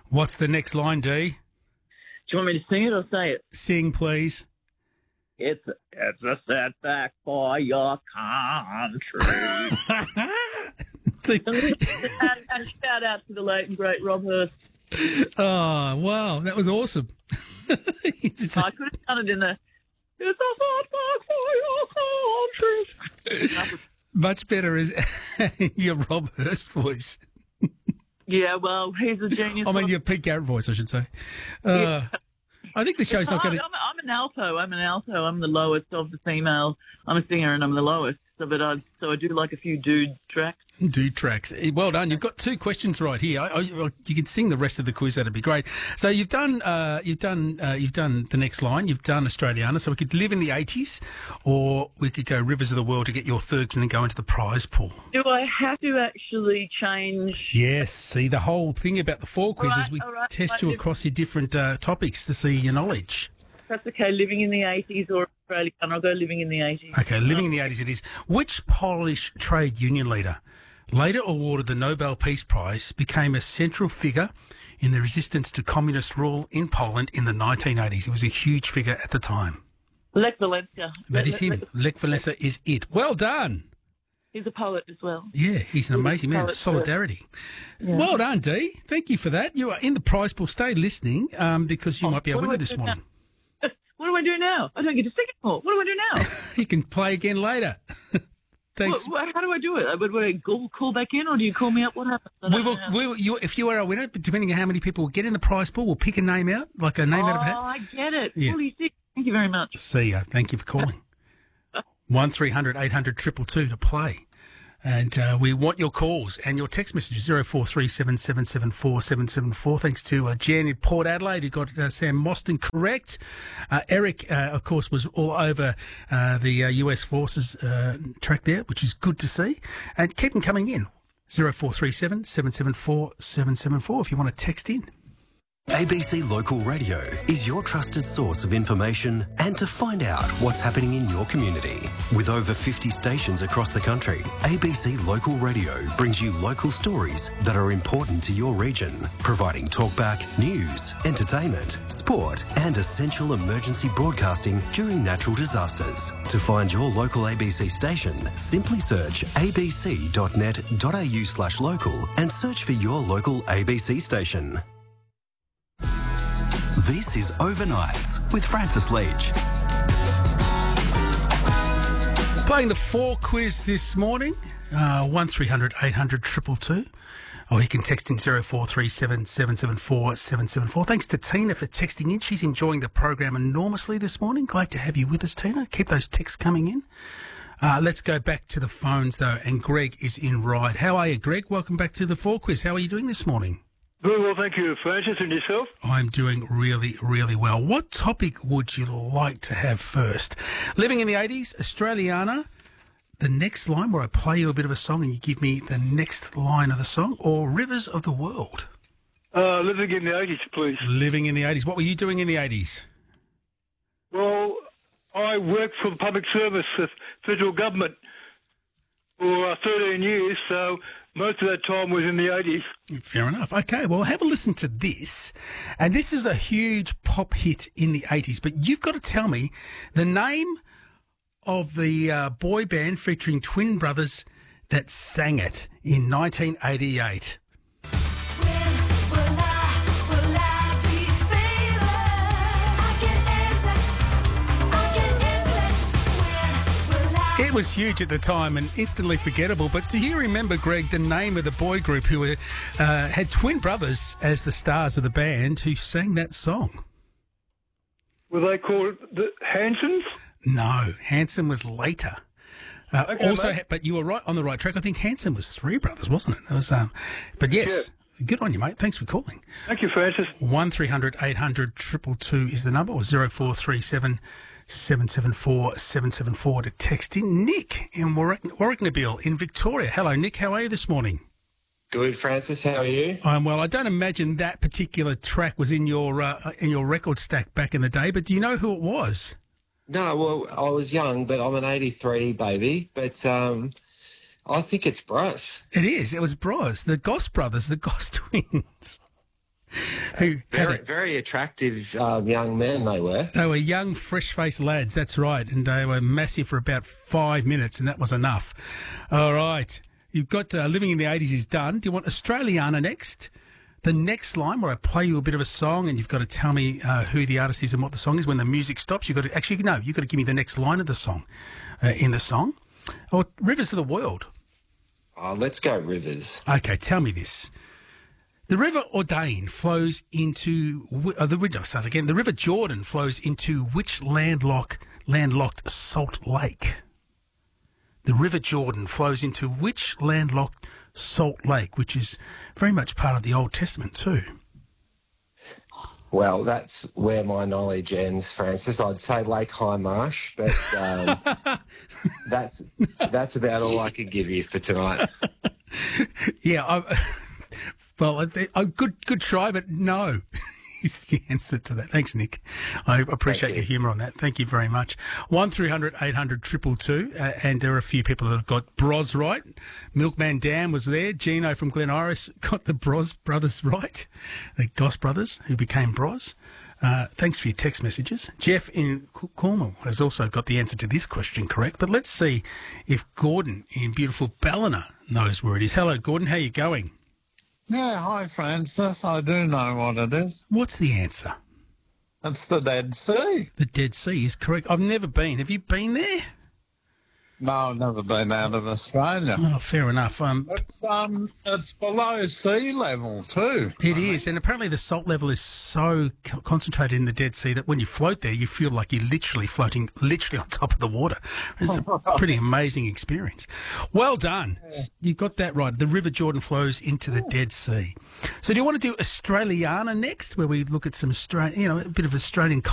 What's the next line, D? Do you want me to sing it or say it? Sing, please. It's a setback for your country. and shout out to the late and great Rob Hurst. Oh, wow. That was awesome. I could have done it in the "It's a setback for your country." Much better is your Rob Hurst voice. Yeah, well, he's a genius. I mean, your Pete Garrett voice, I should say. I think the show's not going to... I'm an alto. I'm the lowest of the females. I'm a singer and I'm the lowest. So I do like a few dude tracks. Dude tracks. Well done. You've got 2 questions right here. You can sing the rest of the quiz. That'd be great. So you've done the next line. You've done Australiana. So we could live in the 80s, or we could go Rivers of the World to get your third and go into the prize pool. Do I have to actually change? Yes. See, the whole thing about the 4 quizzes, we test you across your different topics to see your knowledge. That's okay. Living in the 80s or Australia, and I'll go living in the 80s. Okay, living in the 80s it is. Which Polish trade union leader, later awarded the Nobel Peace Prize, became a central figure in the resistance to communist rule in Poland in the 1980s? He was a huge figure at the time. Lech Walesa. That is him. Lech Walesa is it. Well done. He's a poet as well. Yeah, he's an amazing man. Solidarity. Yeah. Well done, Dee. Thank you for that. You are in the prize pool. Stay listening because you might be a winner this morning. What do I do now? I don't get to sing anymore. What do I do now? You can play again later. Thanks. How do I do it? Would I call back in, or do you call me up? What happens? If you are a winner, depending on how many people will get in the prize pool, we'll pick a name out, like a name out of a hat. Oh, I get it. Yeah. Fully sick. Thank you very much. See ya. Thank you for calling. 1300 800 222 to play. And we want your calls and your text messages, 0437 774 774. Thanks to Jan in Port Adelaide, who got Sam Mostyn correct. Eric, of course, was all over the US Forces track there, which is good to see. And keep them coming in, 0437 774 774, if you want to text in. ABC Local Radio is your trusted source of information and to find out what's happening in your community. With over 50 stations across the country, ABC Local Radio brings you local stories that are important to your region, providing talkback, news, entertainment, sport and essential emergency broadcasting during natural disasters. To find your local ABC station, simply search abc.net.au/local and search for your local ABC station. This is Overnights with Francis Leach. Playing the 4 quiz this morning, 1300 800 222. Or you can text in 0437 774 774. Thanks to Tina for texting in. She's enjoying the program enormously this morning. Glad to have you with us, Tina. Keep those texts coming in. Let's go back to the phones, though, and Greg is in Ryde. How are you, Greg? Welcome back to the 4 quiz. How are you doing this morning? Very well, thank you, Francis, and yourself? I'm doing really, really well. What topic would you like to have first? Living in the 80s, Australiana, the next line where I play you a bit of a song and you give me the next line of the song, or Rivers of the World? Living in the 80s, please. Living in the 80s. What were you doing in the 80s? Well, I worked for the public service, the federal government, for 13 years, so most of that time was in the 80s. Fair enough. Okay, well, have a listen to this. And this is a huge pop hit in the 80s, but you've got to tell me the name of the boy band featuring twin brothers that sang it in 1988. It was huge at the time and instantly forgettable, but do you remember, Greg, the name of the boy group who had twin brothers as the stars of the band who sang that song? Were they called the Hansons? No, Hanson was later. Okay, but you were right on the right track. I think Hanson was 3 brothers, wasn't it? It was, but yes, good on you, mate. Thanks for calling. Thank you, Francis. 1300 800 222 is the number, or 0437 774 774 to text in. Nick in Warracknabeal in Victoria. Hello, Nick. How are you this morning? Good, Francis. How are you? I'm well. I don't imagine that particular track was in your record stack back in the day, but do you know who it was? No, well, I was young, but I'm an 83 baby. But I think it's Bros. It is. It was Bros, the Goss brothers, the Goss twins. who had Very attractive young men they were. They were young, fresh-faced lads, that's right, and they were massive for about 5 minutes, and that was enough. All right, you've got Living in the 80s is done. Do you want Australiana next? The next line, where I play you a bit of a song, and you've got to tell me who the artist is and what the song is. When the music stops, you've got to you've got to give me the next line of the song, in the song. Or Rivers of the World. Oh, let's go Rivers. Okay, tell me this. The River Ordain flows into... The River Jordan flows into which landlocked salt lake? The River Jordan flows into which landlocked salt lake, which is very much part of the Old Testament too? Well, that's where my knowledge ends, Francis. I'd say Lake High Marsh, but that's about all I could give you for tonight. Yeah, well, good try, but no is the answer to that. Thanks, Nick. I appreciate your humour on that. Thank you very much. 1300 800 222, and there are a few people that have got Bros right. Milkman Dan was there. Gino from Glen Iris got the Bros brothers right. The Goss brothers, who became Bros. Thanks for your text messages. Jeff in Cornwall has also got the answer to this question correct, but let's see if Gordon in beautiful Ballina knows where it is. Hello, Gordon. How are you going? Yeah, hi, Francis. I do know what it is. What's the answer? It's the Dead Sea. The Dead Sea is correct. I've never been. Have you been there? No, I've never been out of Australia. Oh, fair enough. It's below sea level too. It is, and apparently the salt level is so concentrated in the Dead Sea that when you float there, you feel like you're literally floating on top of the water. It's a pretty amazing experience. Well done. Yeah. You got that right. The River Jordan flows into the Dead Sea. So do you want to do Australiana next, where we look at some Australian, a bit of Australian